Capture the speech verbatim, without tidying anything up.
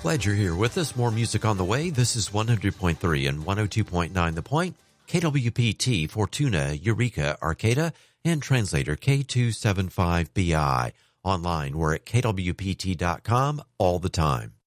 Glad you're here with us. More music on the way. This is one hundred point three and one oh two point nine The Point, K W P T, Fortuna, Eureka, Arcata, and translator K two seven five B I. Online, we're at K W P T dot com all the time.